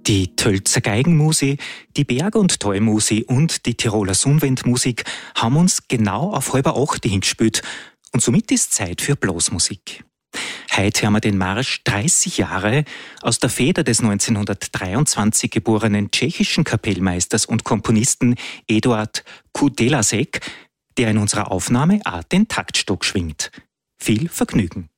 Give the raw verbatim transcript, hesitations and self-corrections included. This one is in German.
Die Tölzer Geigenmusik, die Berg- und Talmusik und die Tiroler Sumwendmusik haben uns genau auf halb acht hingespielt. Und somit ist Zeit für Blasmusik. Heute haben wir den Marsch dreißig Jahre aus der Feder des neunzehnhundertdreiundzwanzig geborenen tschechischen Kapellmeisters und Komponisten Eduard Kudelasek, der in unserer Aufnahme auch den Taktstock schwingt. Viel Vergnügen!